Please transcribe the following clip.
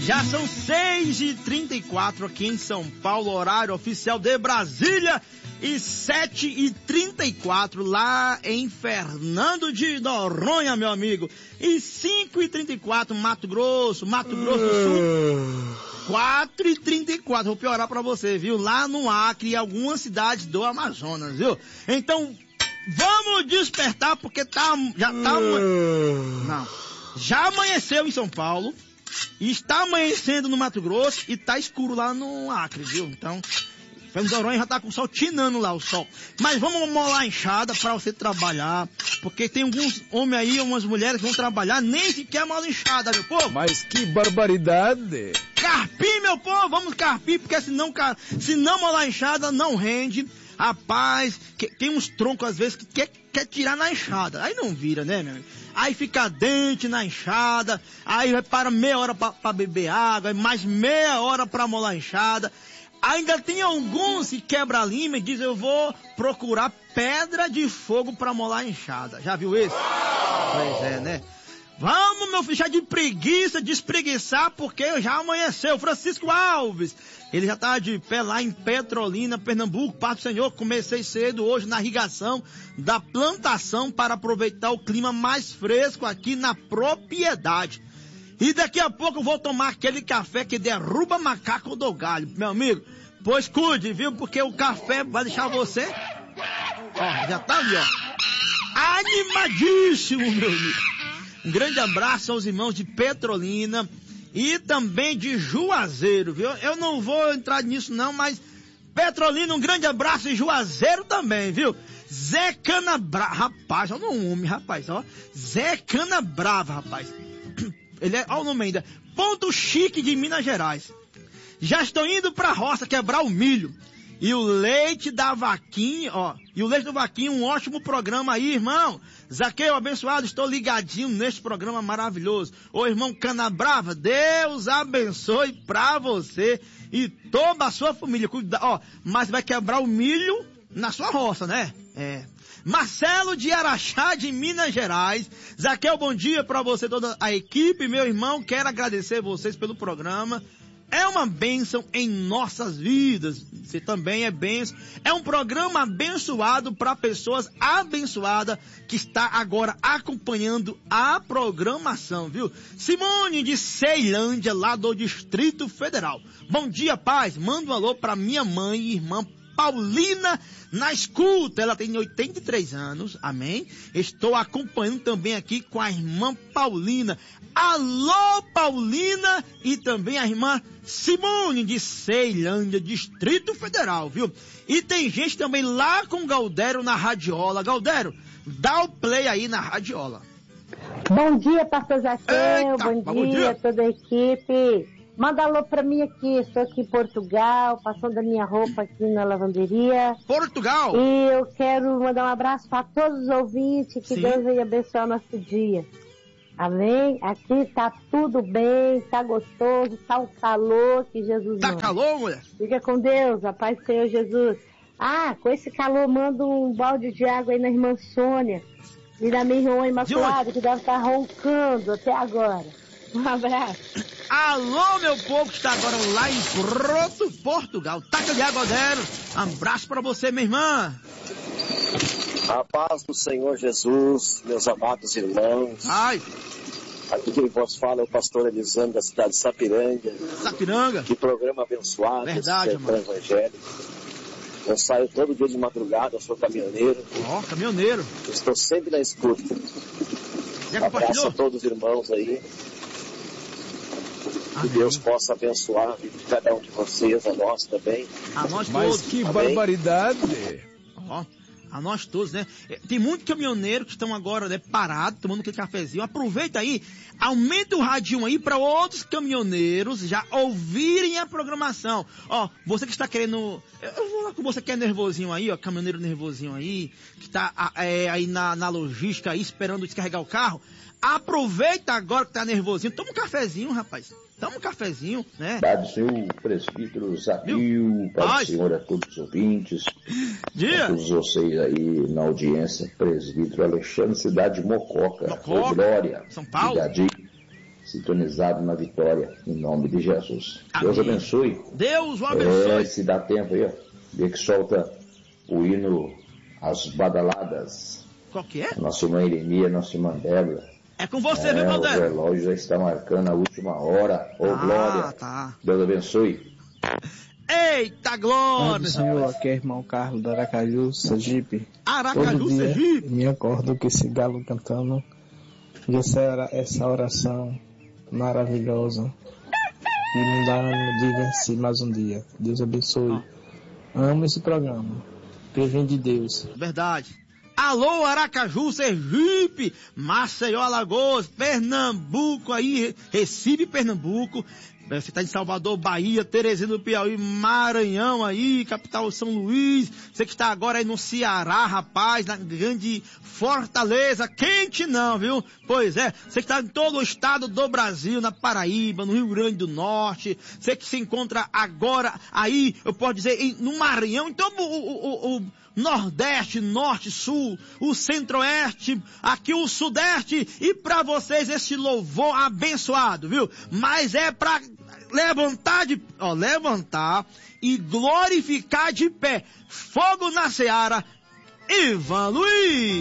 Já são 6h34 aqui em São Paulo, horário oficial de Brasília, e 7h34 lá em Fernando de Noronha, meu amigo. E 5h34 Mato Grosso do Sul. 4h34, vou piorar pra você, viu? Lá no Acre e algumas cidades do Amazonas, viu? Então, vamos despertar porque já amanheceu em São Paulo, está amanhecendo no Mato Grosso e tá escuro lá no Acre, viu? Então, Fernando de Noronha já tá com o sol tinando lá, o sol. Mas vamos molar a enxada pra você trabalhar, porque tem alguns homens aí, umas mulheres que vão trabalhar, nem sequer mola enxada, meu povo. Mas que barbaridade! Carpir, meu povo, vamos carpir, porque se não molar a enxada, não rende. Rapaz, tem uns troncos às vezes que quer tirar na enxada, aí não vira, né, meu amigo? Aí fica dente na enxada, aí vai para meia hora pra beber água, mais meia hora pra molar a enxada. Ainda tem alguns que quebra a lima e diz, eu vou procurar pedra de fogo pra molar a enxada. Já viu esse? Pois é, né? Vamos, meu filho, já de preguiça, despreguiçar, porque já amanheceu. Francisco Alves, ele já tá de pé lá em Petrolina, Pernambuco. Pai do Senhor, comecei cedo hoje na irrigação da plantação para aproveitar o clima mais fresco aqui na propriedade. E daqui a pouco eu vou tomar aquele café que derruba macaco do galho, meu amigo. Pois cuide, viu? Porque o café vai deixar você... Ó, já tá ali, ó. Animadíssimo, meu amigo. Um grande abraço aos irmãos de Petrolina e também de Juazeiro, viu? Eu não vou entrar nisso não, mas Petrolina, um grande abraço e Juazeiro também, viu? Zé Canabrava, rapaz, olha o nome, rapaz, ó. Zé Canabrava, rapaz. Ele é, olha o nome ainda, Ponto Chique de Minas Gerais. Já estou indo pra roça quebrar o milho. E o leite da vaquinha, ó. E o leite da vaquinha, um ótimo programa aí, irmão. Zaqueu, abençoado, estou ligadinho neste programa maravilhoso. Ô, irmão Canabrava, Deus abençoe pra você e toda a sua família. Cuida, ó, mas vai quebrar o milho na sua roça, né? É. Marcelo de Araxá, de Minas Gerais. Zaqueu, bom dia pra você, toda a equipe. Meu irmão, quero agradecer vocês pelo programa. É uma bênção em nossas vidas. Você também é bênção. É um programa abençoado para pessoas abençoadas que está agora acompanhando a programação, viu? Simone de Ceilândia, lá do Distrito Federal. Bom dia, paz. Manda um alô para minha mãe e irmã Paulina na escuta. Ela tem 83 anos, amém? Estou acompanhando também aqui com a irmã Paulina. Alô, Paulina, e também a irmã Simone de Ceilândia, Distrito Federal, viu? E tem gente também lá com Galdério na radiola. Galdério, dá o play aí na radiola. Bom dia, pastor Zaqueu. Bom dia a toda a equipe. Manda alô pra mim aqui, estou aqui em Portugal, passando a minha roupa aqui na lavanderia. Portugal! E eu quero mandar um abraço para todos os ouvintes, que Deus venha abençoar o nosso dia. Amém? Aqui tá tudo bem, tá gostoso, tá um calor que Jesus manda. Tá calor, mulher? Fica com Deus, a paz do Senhor Jesus. Ah, com esse calor, manda um balde de água aí na irmã Sônia e na minha irmã Imaculada, que deve estar roncando até agora. Um abraço. Alô, meu povo que está agora lá em Portugal. Taca de água, Galdério. Um abraço pra você, minha irmã. A paz do Senhor Jesus, meus amados irmãos. Ai. Aqui quem vos fala é o pastor Elisandro da cidade de Sapiranga. Sapiranga? Que programa abençoado. Verdade, mano. Evangélico. Eu saio todo dia de madrugada, eu sou caminhoneiro. Ó, caminhoneiro. Estou sempre na escuta. Já abraço a todos os irmãos aí. Que Deus possa abençoar a vida de cada um de vocês, a nós também. A nós todos. Mas que barbaridade! Ó, a nós todos, né? Tem muitos caminhoneiros que estão agora, né, parados, tomando aquele cafezinho. Aproveita aí, aumenta o radinho aí para outros caminhoneiros já ouvirem a programação. Ó, você que está querendo... Eu vou lá com você que é nervosinho aí, ó, caminhoneiro nervosinho aí, que está aí na logística aí, esperando descarregar o carro. Aproveita agora que tá nervosinho. Toma um cafezinho, rapaz. Toma um cafezinho, né? Pai do Senhor, presbítero Zaqueu, Pai do Senhor a todos os ouvintes, a todos vocês aí na audiência, presbítero Alexandre, cidade de Mococa, Glória, São Paulo. Ligadinho, sintonizado na vitória, em nome de Jesus. Amém. Deus abençoe. Deus o abençoe. Se dá tempo aí, ó, vê que solta o hino As Badaladas. Qual que é? Nossa irmã Irenia, nossa irmã Débora. É com você, viu, Débora? O relógio já está marcando a última hora. Glória. Tá. Deus abençoe. Eita, glória! Senhor, aqui é irmão Carlos da Aracaju, Sergipe. Aracaju, todo dia Sergipe? Me acordo com esse galo cantando. E essa oração maravilhosa. E me dá ânimo de vencer mais um dia. Deus abençoe. Amo esse programa. Que vem de Deus. Verdade. Alô, Aracaju, Sergipe, Maceió, Alagoas, Pernambuco aí, Recife, Pernambuco. Você está em Salvador, Bahia, Teresina do Piauí, Maranhão aí, capital São Luís. Você que está agora aí no Ceará, rapaz, na grande Fortaleza, quente não, viu? Pois é, você que está em todo o estado do Brasil, na Paraíba, no Rio Grande do Norte. Você que se encontra agora aí, eu posso dizer, no Maranhão. Então o Nordeste, Norte, Sul, o Centro-Oeste, aqui o Sudeste, e para vocês esse louvor abençoado, viu? Mas é para levantar e glorificar de pé. Fogo na Seara, Ivan Luiz.